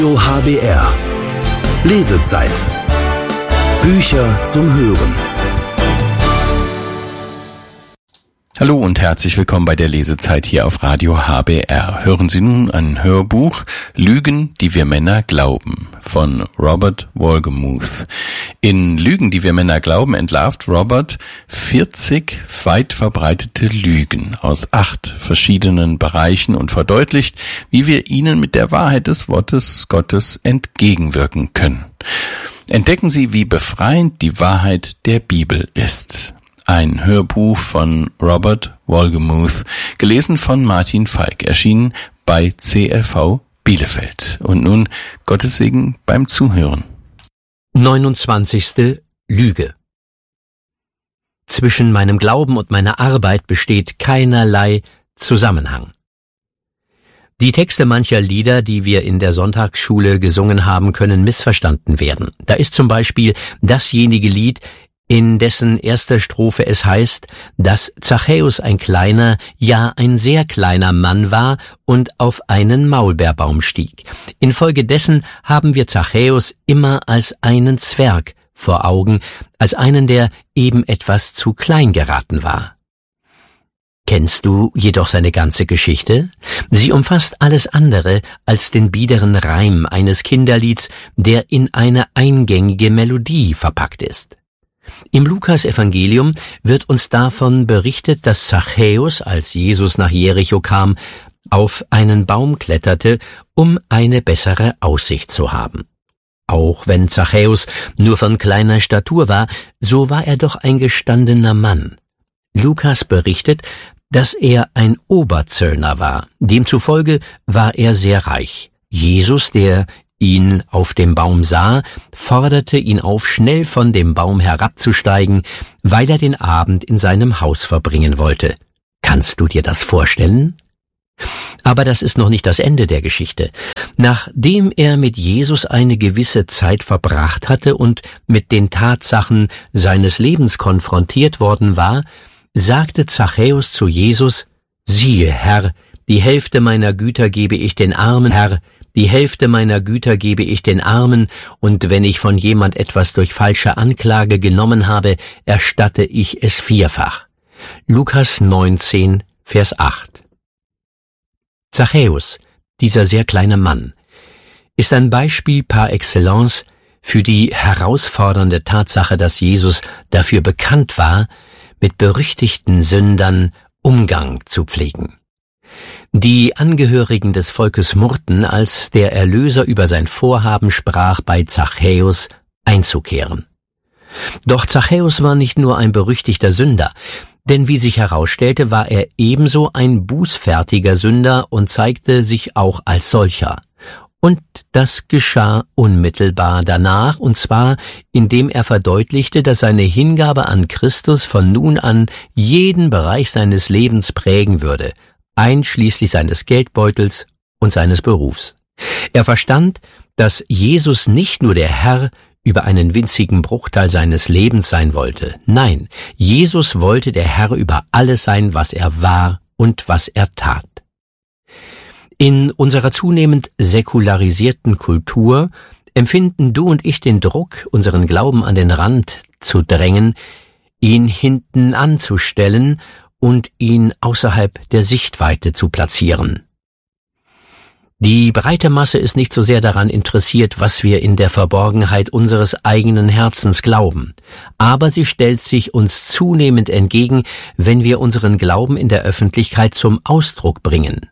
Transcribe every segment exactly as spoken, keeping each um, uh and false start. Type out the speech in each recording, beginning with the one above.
H B R. Lesezeit. Bücher zum Hören. Hallo und herzlich willkommen bei der Lesezeit hier auf Radio H B R. Hören Sie nun ein Hörbuch Lügen, die wir Männer glauben von Robert Wohlgemuth. In Lügen, die wir Männer glauben, entlarvt Robert vierzig weit verbreitete Lügen aus acht verschiedenen Bereichen und verdeutlicht, wie wir ihnen mit der Wahrheit des Wortes Gottes entgegenwirken können. Entdecken Sie, wie befreiend die Wahrheit der Bibel ist. Ein Hörbuch von Robert Wohlgemuth, gelesen von Martin Falk, erschienen bei C L V Bielefeld. Und nun Gottes Segen beim Zuhören. neunundzwanzigste Lüge. Zwischen meinem Glauben und meiner Arbeit besteht keinerlei Zusammenhang. Die Texte mancher Lieder, die wir in der Sonntagsschule gesungen haben, können missverstanden werden. Da ist zum Beispiel dasjenige Lied, in dessen erster Strophe es heißt, dass Zachäus ein kleiner, ja ein sehr kleiner Mann war und auf einen Maulbeerbaum stieg. Infolgedessen haben wir Zachäus immer als einen Zwerg vor Augen, als einen, der eben etwas zu klein geraten war. Kennst du jedoch seine ganze Geschichte? Sie umfasst alles andere als den biederen Reim eines Kinderlieds, der in eine eingängige Melodie verpackt ist. Im Lukas-Evangelium wird uns davon berichtet, dass Zachäus, als Jesus nach Jericho kam, auf einen Baum kletterte, um eine bessere Aussicht zu haben. Auch wenn Zachäus nur von kleiner Statur war, so war er doch ein gestandener Mann. Lukas berichtet, dass er ein Oberzöllner war. Demzufolge war er sehr reich. Jesus, der ihn auf dem Baum sah, forderte ihn auf, schnell von dem Baum herabzusteigen, weil er den Abend in seinem Haus verbringen wollte. Kannst du dir das vorstellen? Aber das ist noch nicht das Ende der Geschichte. Nachdem er mit Jesus eine gewisse Zeit verbracht hatte und mit den Tatsachen seines Lebens konfrontiert worden war, sagte Zachäus zu Jesus: Siehe, Herr, die Hälfte meiner Güter gebe ich den Armen, Herr, die Hälfte meiner Güter gebe ich den Armen, und wenn ich von jemand etwas durch falsche Anklage genommen habe, erstatte ich es vierfach. Lukas neunzehn, Vers acht. Zachäus, dieser sehr kleine Mann, ist ein Beispiel par excellence für die herausfordernde Tatsache, dass Jesus dafür bekannt war, mit berüchtigten Sündern Umgang zu pflegen. Die Angehörigen des Volkes murrten, als der Erlöser über sein Vorhaben sprach, bei Zachäus einzukehren. Doch Zachäus war nicht nur ein berüchtigter Sünder, denn wie sich herausstellte, war er ebenso ein bußfertiger Sünder und zeigte sich auch als solcher. Und das geschah unmittelbar danach, und zwar, indem er verdeutlichte, dass seine Hingabe an Christus von nun an jeden Bereich seines Lebens prägen würde, einschließlich seines Geldbeutels und seines Berufs. Er verstand, dass Jesus nicht nur der Herr über einen winzigen Bruchteil seines Lebens sein wollte. Nein, Jesus wollte der Herr über alles sein, was er war und was er tat. In unserer zunehmend säkularisierten Kultur empfinden du und ich den Druck, unseren Glauben an den Rand zu drängen, ihn hinten anzustellen und ihn außerhalb der Sichtweite zu platzieren. Die breite Masse ist nicht so sehr daran interessiert, was wir in der Verborgenheit unseres eigenen Herzens glauben, aber sie stellt sich uns zunehmend entgegen, wenn wir unseren Glauben in der Öffentlichkeit zum Ausdruck bringen.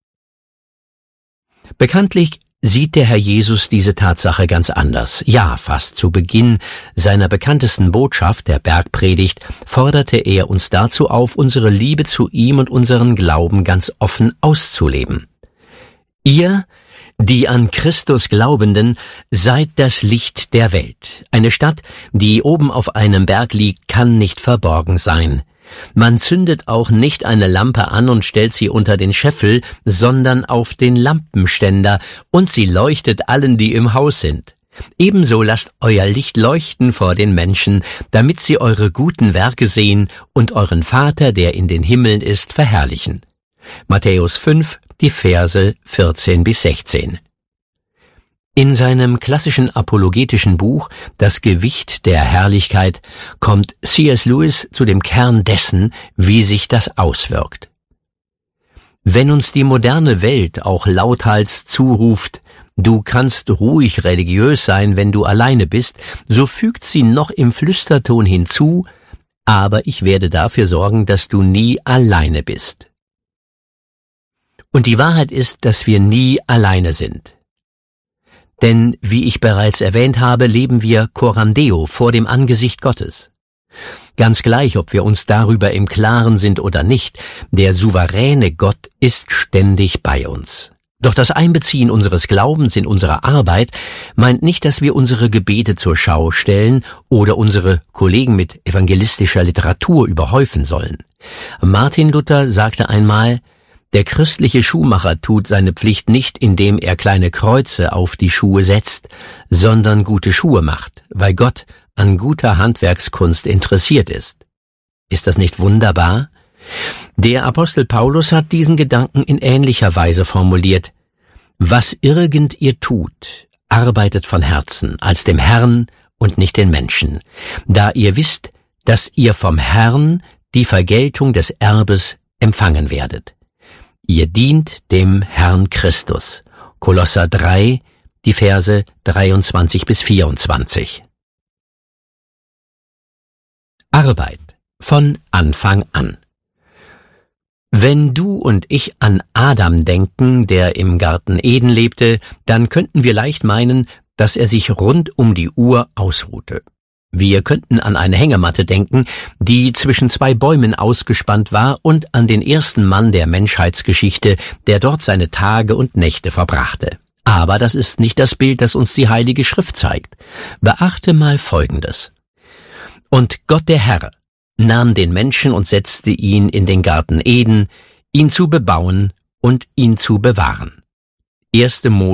Bekanntlich sieht der Herr Jesus diese Tatsache ganz anders. Ja, fast zu Beginn seiner bekanntesten Botschaft, der Bergpredigt, forderte er uns dazu auf, unsere Liebe zu ihm und unseren Glauben ganz offen auszuleben. Ihr, die an Christus Glaubenden, seid das Licht der Welt. Eine Stadt, die oben auf einem Berg liegt, kann nicht verborgen sein. Man zündet auch nicht eine Lampe an und stellt sie unter den Scheffel, sondern auf den Lampenständer, und sie leuchtet allen, die im Haus sind. Ebenso lasst euer Licht leuchten vor den Menschen, damit sie eure guten Werke sehen und euren Vater, der in den Himmeln ist, verherrlichen. Matthäus fünf, die Verse vierzehn bis sechzehn. In seinem klassischen apologetischen Buch »Das Gewicht der Herrlichkeit« kommt C S Lewis zu dem Kern dessen, wie sich das auswirkt. Wenn uns die moderne Welt auch lauthals zuruft, du kannst ruhig religiös sein, wenn du alleine bist, so fügt sie noch im Flüsterton hinzu, aber ich werde dafür sorgen, dass du nie alleine bist. Und die Wahrheit ist, dass wir nie alleine sind. Denn, wie ich bereits erwähnt habe, leben wir coram Deo, vor dem Angesicht Gottes. Ganz gleich, ob wir uns darüber im Klaren sind oder nicht, der souveräne Gott ist ständig bei uns. Doch das Einbeziehen unseres Glaubens in unsere Arbeit meint nicht, dass wir unsere Gebete zur Schau stellen oder unsere Kollegen mit evangelistischer Literatur überhäufen sollen. Martin Luther sagte einmal, der christliche Schuhmacher tut seine Pflicht nicht, indem er kleine Kreuze auf die Schuhe setzt, sondern gute Schuhe macht, weil Gott an guter Handwerkskunst interessiert ist. Ist das nicht wunderbar? Der Apostel Paulus hat diesen Gedanken in ähnlicher Weise formuliert. Was irgend ihr tut, arbeitet von Herzen, als dem Herrn und nicht den Menschen, da ihr wisst, dass ihr vom Herrn die Vergeltung des Erbes empfangen werdet. Ihr dient dem Herrn Christus. Kolosser drei, die Verse dreiundzwanzig bis vierundzwanzig. Arbeit von Anfang an. Wenn du und ich an Adam denken, der im Garten Eden lebte, dann könnten wir leicht meinen, dass er sich rund um die Uhr ausruhte. Wir könnten an eine Hängematte denken, die zwischen zwei Bäumen ausgespannt war, und an den ersten Mann der Menschheitsgeschichte, der dort seine Tage und Nächte verbrachte. Aber das ist nicht das Bild, das uns die Heilige Schrift zeigt. Beachte mal Folgendes. Und Gott der Herr nahm den Menschen und setzte ihn in den Garten Eden, ihn zu bebauen und ihn zu bewahren. erste. Mose